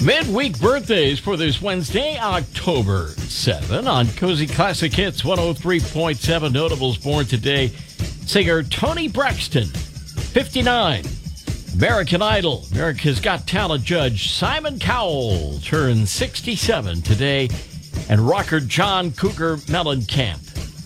Midweek birthdays for this Wednesday, October 7. On Cozy Classic Hits 103.7, notables born today. Singer Toni Braxton, 59. American Idol, America's Got Talent judge Simon Cowell turns 67 today. And rocker John Cougar Mellencamp,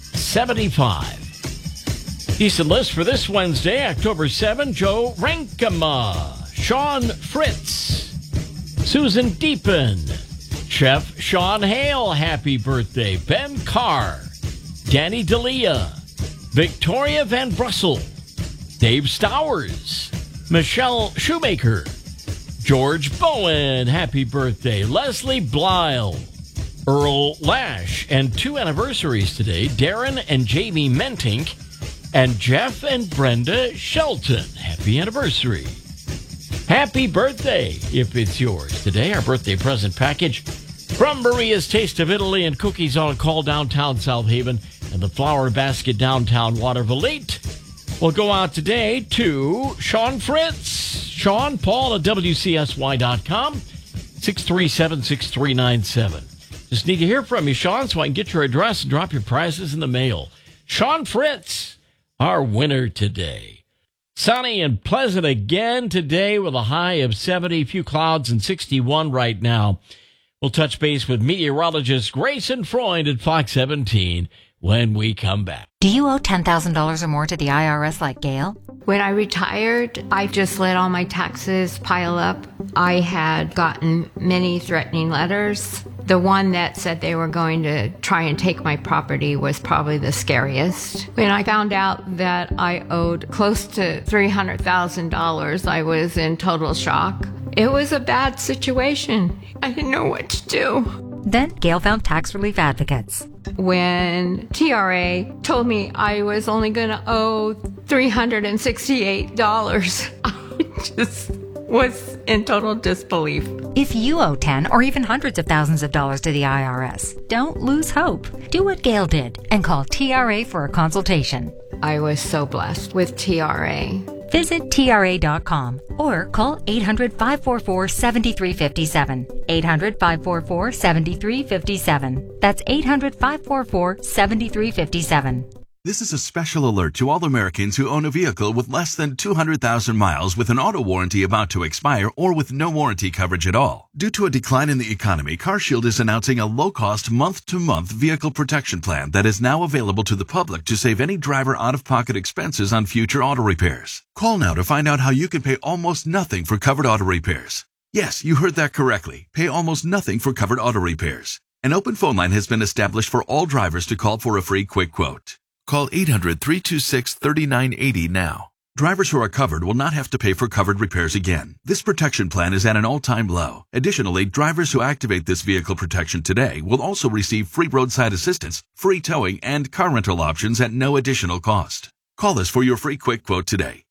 75. Decent list for this Wednesday, October 7. Joe Renkema, Sean Fritz, Susan Deepen, Chef Sean Hale, happy birthday. Ben Carr, Danny D'Elia, Victoria Van Brussel, Dave Stowers, Michelle Shoemaker, George Bowen, happy birthday. Leslie Blyle, Earl Lash, and two anniversaries today, Darren and Jamie Mentink, and Jeff and Brenda Shelton. Happy anniversary. Happy birthday if it's yours today. Our birthday present package from Maria's Taste of Italy and Cookies on Call downtown South Haven and the Flower Basket downtown Waterville will go out today to Sean Fritz, Sean Paul at WCSY.com, 637-6397. Just need to hear from you, Sean, so I can get your address and drop your prizes in the mail. Sean Fritz, our winner today. Sunny and pleasant again today with a high of 70, few clouds, and 61 right now. We'll touch base with meteorologist Grayson Freund at Fox 17 when we come back. Do you owe $10,000 or more to the IRS like Gail? When I retired, I just let all my taxes pile up. I had gotten many threatening letters. The one that said they were going to try and take my property was probably the scariest. When I found out that I owed close to $300,000, I was in total shock. It was a bad situation. I didn't know what to do. Then Gail found tax relief advocates. When TRA told me I was only going to owe $368, I just was in total disbelief. If you owe 10 or even hundreds of thousands of dollars to the IRS, don't lose hope. Do what Gail did and call TRA for a consultation. I was so blessed with TRA. Visit TRA.com or call 800-544-7357. 800-544-7357. That's 800-544-7357. This is a special alert to all Americans who own a vehicle with less than 200,000 miles with an auto warranty about to expire or with no warranty coverage at all. Due to a decline in the economy, CarShield is announcing a low-cost month-to-month vehicle protection plan that is now available to the public to save any driver out-of-pocket expenses on future auto repairs. Call now to find out how you can pay almost nothing for covered auto repairs. Yes, you heard that correctly. Pay almost nothing for covered auto repairs. An open phone line has been established for all drivers to call for a free quick quote. Call 800-326-3980 now. Drivers who are covered will not have to pay for covered repairs again. This protection plan is at an all-time low. Additionally, drivers who activate this vehicle protection today will also receive free roadside assistance, free towing, and car rental options at no additional cost. Call us for your free quick quote today.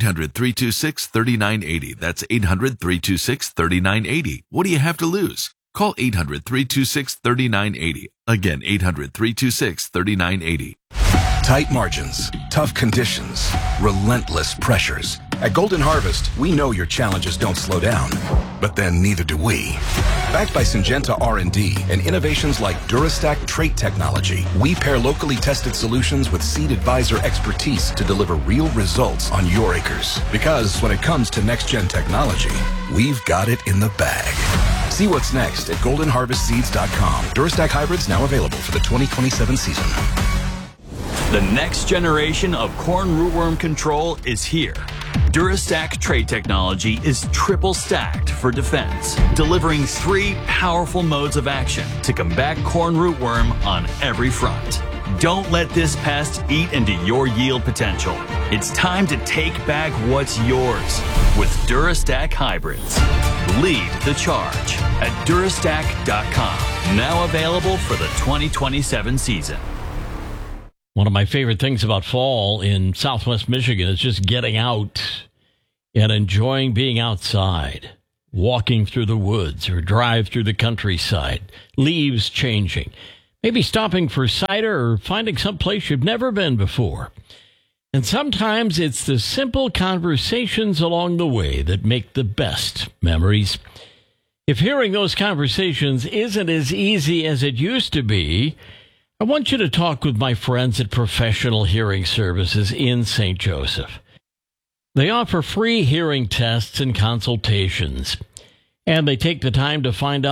800-326-3980. That's 800-326-3980. What do you have to lose? Call 800-326-3980. Again, 800-326-3980. Tight margins, tough conditions, relentless pressures. At Golden Harvest, we know your challenges don't slow down, but then neither do we. Backed by Syngenta R&D and innovations like Durastack trait technology, we pair locally tested solutions with Seed Advisor expertise to deliver real results on your acres. Because when it comes to next-gen technology, we've got it in the bag. See what's next at goldenharvestseeds.com. Durastack hybrids now available for the 2027 season. The next generation of corn rootworm control is here. Durastack trait technology is triple stacked for defense, delivering 3 powerful modes of action to combat corn rootworm on every front. Don't let this pest eat into your yield potential. It's time to take back what's yours with Durastack hybrids. Lead the charge at Durastack.com. Now available for the 2027 season. One of my favorite things about fall in Southwest Michigan is just getting out and enjoying being outside, walking through the woods or drive through the countryside, leaves changing, maybe stopping for cider or finding some place you've never been before. And sometimes it's the simple conversations along the way that make the best memories. If hearing those conversations isn't as easy as it used to be, I want you to talk with my friends at Professional Hearing Services in St. Joseph. They offer free hearing tests and consultations, and they take the time to find out